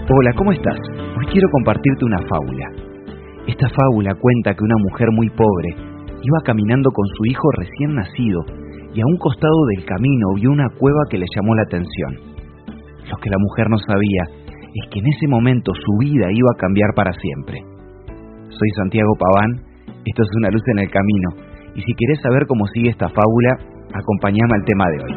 Hola, ¿cómo estás? Hoy quiero compartirte una fábula. Esta fábula cuenta que una mujer muy pobre iba caminando con su hijo recién nacido y a un costado del camino vio una cueva que le llamó la atención. Lo que la mujer no sabía es que en ese momento su vida iba a cambiar para siempre. Soy Santiago Paván, esto es Una luz en el camino, y si querés saber cómo sigue esta fábula, acompáñame al tema de hoy.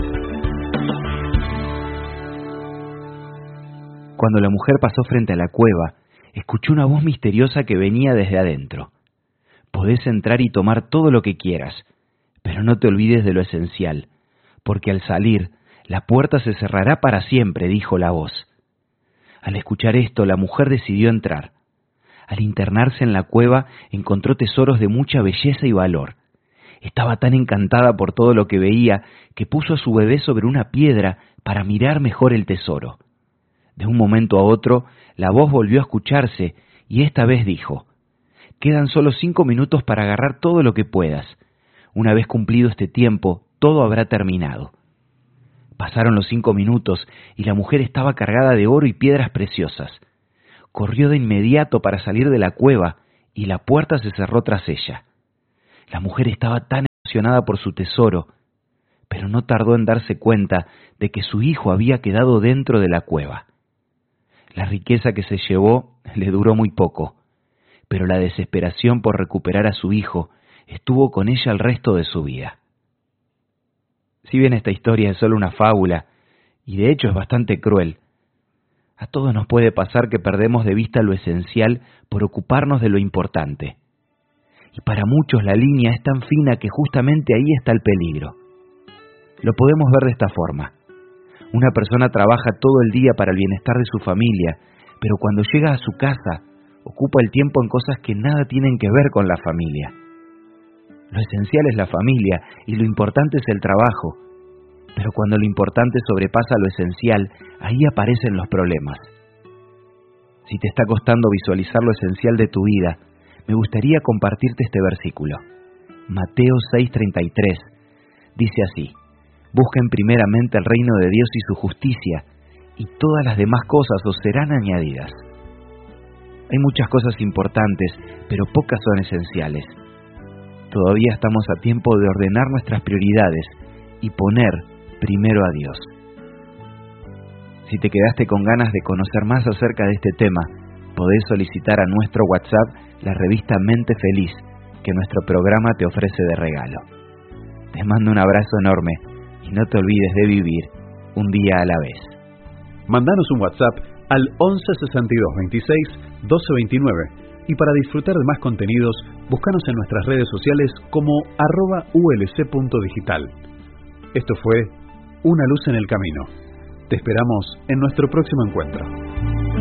Cuando la mujer pasó frente a la cueva, escuchó una voz misteriosa que venía desde adentro. Podés entrar y tomar todo lo que quieras, pero no te olvides de lo esencial, porque al salir, la puerta se cerrará para siempre, dijo la voz. Al escuchar esto, la mujer decidió entrar. Al internarse en la cueva, encontró tesoros de mucha belleza y valor. Estaba tan encantada por todo lo que veía, que puso a su bebé sobre una piedra para mirar mejor el tesoro. De un momento a otro, la voz volvió a escucharse, y esta vez dijo: «Quedan solo 5 minutos para agarrar todo lo que puedas. Una vez cumplido este tiempo, todo habrá terminado». Pasaron los 5 minutos, y la mujer estaba cargada de oro y piedras preciosas. Corrió de inmediato para salir de la cueva, y la puerta se cerró tras ella. La mujer estaba tan emocionada por su tesoro, pero no tardó en darse cuenta de que su hijo había quedado dentro de la cueva. La riqueza que se llevó le duró muy poco, pero la desesperación por recuperar a su hijo estuvo con ella el resto de su vida. Si bien esta historia es solo una fábula, y de hecho es bastante cruel, a todos nos puede pasar que perdemos de vista lo esencial por ocuparnos de lo importante. Y para muchos la línea es tan fina que justamente ahí está el peligro. Lo podemos ver de esta forma. Una persona trabaja todo el día para el bienestar de su familia, pero cuando llega a su casa, ocupa el tiempo en cosas que nada tienen que ver con la familia. Lo esencial es la familia y lo importante es el trabajo, pero cuando lo importante sobrepasa lo esencial, ahí aparecen los problemas. Si te está costando visualizar lo esencial de tu vida, me gustaría compartirte este versículo. Mateo 6:33 dice así: «Busquen primeramente el reino de Dios y su justicia, y todas las demás cosas os serán añadidas». Hay muchas cosas importantes, pero pocas son esenciales. Todavía estamos a tiempo de ordenar nuestras prioridades y poner primero a Dios. Si te quedaste con ganas de conocer más acerca de este tema, podés solicitar a nuestro WhatsApp la revista Mente Feliz, que nuestro programa te ofrece de regalo. Te mando un abrazo enorme y no te olvides de vivir un día a la vez. Mandanos un WhatsApp al 11 62 26 12 29 y para disfrutar de más contenidos, búscanos en nuestras redes sociales como @ulc.digital. Esto fue Una luz en el camino. Te esperamos en nuestro próximo encuentro.